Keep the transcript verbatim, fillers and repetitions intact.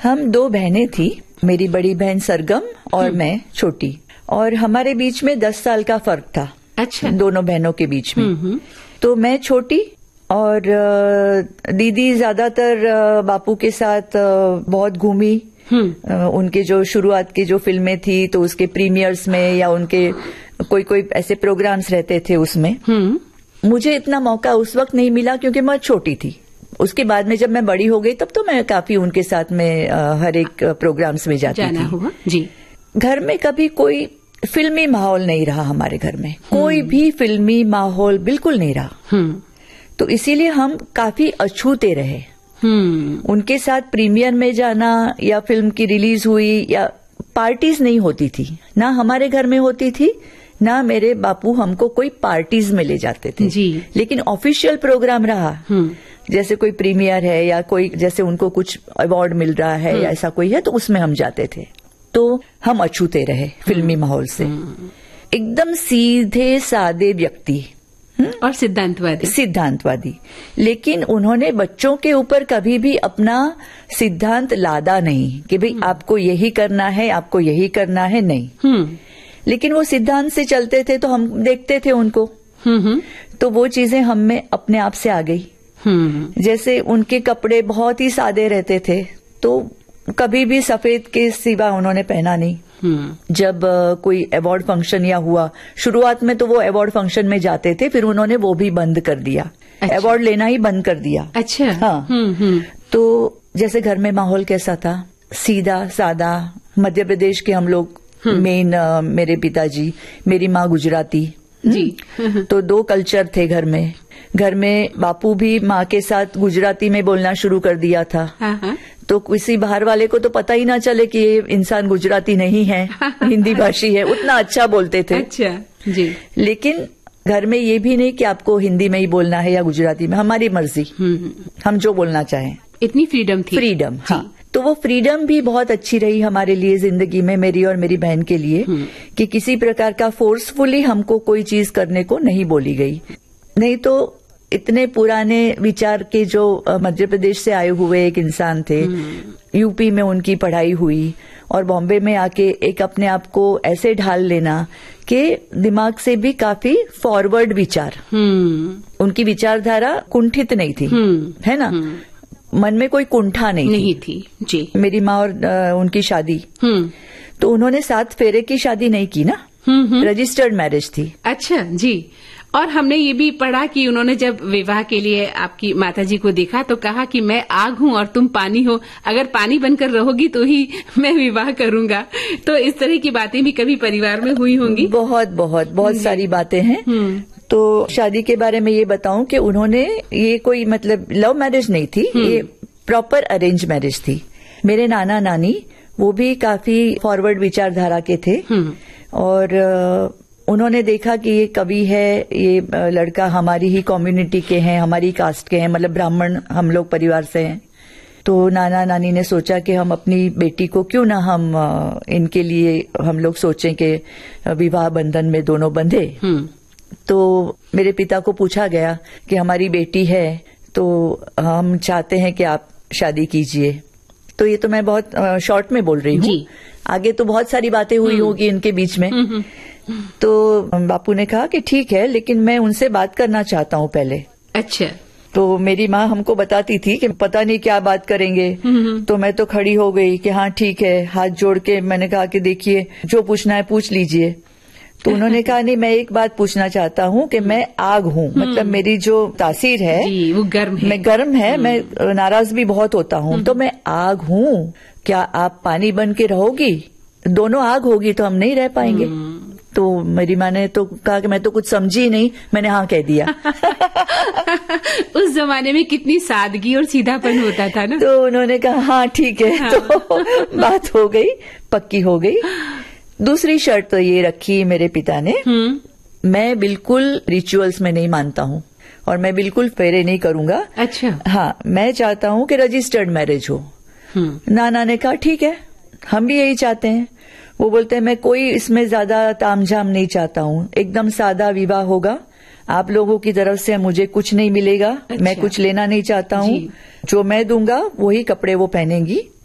हम दो बहनें थी, मेरी बड़ी बहन सरगम और मैं छोटी, और हमारे बीच में दस साल का फर्क था। अच्छा। दोनों बहनों के बीच में। तो मैं छोटी और दीदी ज्यादातर बापू के साथ बहुत घूमी। उनके जो शुरुआत की जो फिल्में थी तो उसके प्रीमियर्स में या उनके कोई कोई ऐसे प्रोग्राम्स रहते थे उसमें। मुझे इतना मौका उस वक्त नहीं मिला क्योंकि मैं छोटी थी। उसके बाद में जब मैं बड़ी हो गई तब तो मैं काफी उनके साथ में हर एक प्रोग्राम्स में जाती जाना थी। हुआ जी। घर में कभी कोई फिल्मी माहौल नहीं रहा, हमारे घर में कोई भी फिल्मी माहौल बिल्कुल नहीं रहा। तो इसीलिए हम काफी अछूते रहे। उनके साथ प्रीमियर में जाना या फिल्म की रिलीज हुई या पार्टीज नहीं होती थी, ना हमारे घर में होती थी, ना मेरे बापू हमको कोई पार्टीज में ले जाते थे जी। लेकिन ऑफिशियल प्रोग्राम रहा, जैसे कोई प्रीमियर है या कोई जैसे उनको कुछ अवार्ड मिल रहा है या ऐसा कोई है तो उसमें हम जाते थे। तो हम अछूते रहे फिल्मी माहौल से। एकदम सीधे सादे व्यक्ति और सिद्धांतवादी सिद्धांतवादी लेकिन उन्होंने बच्चों के ऊपर कभी भी अपना सिद्धांत लादा नहीं कि भाई आपको यही करना है, आपको यही करना है, नहीं। लेकिन वो सिद्धांत से चलते थे तो हम देखते थे उनको, तो वो चीजें हम में अपने आप से आ गई। जैसे उनके कपड़े बहुत ही सादे रहते थे तो कभी भी सफेद के सिवा उन्होंने पहना नहीं। जब uh, कोई अवार्ड फंक्शन या हुआ, शुरुआत में तो वो अवार्ड फंक्शन में जाते थे, फिर उन्होंने वो भी बंद कर दिया। अच्छा। अवार्ड लेना ही बंद कर दिया। अच्छा। हाँ। हुँ, हुँ. तो जैसे घर में माहौल कैसा था, सीधा सादा। मध्य प्रदेश के हम लोग मेन, uh, मेरे पिताजी, मेरी माँ गुजराती जी। तो दो कल्चर थे घर में। घर में बापू भी माँ के साथ गुजराती में बोलना शुरू कर दिया था। हाँ। तो किसी बाहर वाले को तो पता ही ना चले कि ये इंसान गुजराती नहीं है, हिंदी भाषी है, उतना अच्छा बोलते थे। अच्छा जी। लेकिन घर में ये भी नहीं कि आपको हिंदी में ही बोलना है या गुजराती में, हमारी मर्जी, हम जो बोलना चाहें। इतनी फ्रीडम थी। फ्रीडम, हाँ। तो वो फ्रीडम भी बहुत अच्छी रही हमारे लिए जिंदगी में, मेरी और मेरी बहन के लिए, कि किसी प्रकार का फोर्सफुली हमको कोई चीज करने को नहीं बोली गई। नहीं तो इतने पुराने विचार के जो मध्य प्रदेश से आए हुए एक इंसान थे, यूपी में उनकी पढ़ाई हुई और बॉम्बे में आके एक अपने आप को ऐसे ढाल लेना कि दिमाग से भी काफी फॉरवर्ड विचार, उनकी विचारधारा कुंठित नहीं थी, है ना, मन में कोई कुंठा नहीं, नहीं थी जी। मेरी माँ और आ, उनकी शादी, तो उन्होंने सात फेरे की शादी नहीं की ना, रजिस्टर्ड मैरिज थी। अच्छा जी। और हमने ये भी पढ़ा कि उन्होंने जब विवाह के लिए आपकी माताजी को देखा तो कहा कि मैं आग हूँ और तुम पानी हो, अगर पानी बनकर रहोगी तो ही मैं विवाह करूंगा। तो इस तरह की बातें भी कभी परिवार में हुई होंगी? बहुत बहुत बहुत सारी बातें हैं। तो शादी के बारे में ये बताऊं कि उन्होंने, ये कोई मतलब लव मैरिज नहीं थी, ये प्रॉपर अरेंज मैरिज थी। मेरे नाना नानी वो भी काफी फॉरवर्ड विचारधारा के थे और उन्होंने देखा कि ये कवि है, ये लड़का हमारी ही कम्युनिटी के हैं, हमारी कास्ट के हैं, मतलब ब्राह्मण हम लोग परिवार से हैं। तो नाना नानी ने सोचा कि हम अपनी बेटी को क्यों ना हम इनके लिए हम लोग सोचें कि विवाह बंधन में दोनों बंधे। तो मेरे पिता को पूछा गया कि हमारी बेटी है तो हम चाहते हैं कि आप शादी कीजिए। तो ये तो मैं बहुत शॉर्ट में बोल रही हूँ, आगे तो बहुत सारी बातें हुई होगी इनके बीच में। तो बापू ने कहा कि ठीक है, लेकिन मैं उनसे बात करना चाहता हूँ पहले। अच्छा। तो मेरी माँ हमको बताती थी कि पता नहीं क्या बात करेंगे। तो मैं तो खड़ी हो गई कि हाँ ठीक है, हाथ जोड़ के मैंने कहा कि देखिए जो पूछना है पूछ लीजिए। तो उन्होंने कहा नहीं, मैं एक बात पूछना चाहता हूँ कि मैं आग हूँ, मतलब मेरी जो तासीर है जी, वो गर्म है, मैं गर्म है, मैं नाराज भी बहुत होता हूँ, तो मैं आग हूँ, क्या आप पानी बन के रहोगी? दोनों आग होगी तो हम नहीं रह पाएंगे। तो मेरी माँ ने तो कहा कि मैं तो कुछ समझी नहीं, मैंने हाँ कह दिया। उस जमाने में कितनी सादगी और सीधापन होता था ना। तो उन्होंने कहा हाँ ठीक है। हाँ। तो बात हो गई, पक्की हो गई। दूसरी शर्त तो ये रखी मेरे पिता ने, मैं बिल्कुल रिचुअल्स में नहीं मानता हूँ और मैं बिल्कुल फेरे नहीं करूंगा। अच्छा। हाँ, मैं चाहता हूँ कि रजिस्टर्ड मैरिज हो। नाना ने कहा ठीक है, हम भी यही चाहते हैं। वो बोलते हैं मैं कोई इसमें ज्यादा तामझाम नहीं चाहता हूँ, एकदम सादा विवाह होगा, आप लोगों की तरफ से मुझे कुछ नहीं मिलेगा। अच्छा। मैं कुछ लेना नहीं चाहता हूँ, जो मैं दूंगा वही कपड़े वो पहनेंगी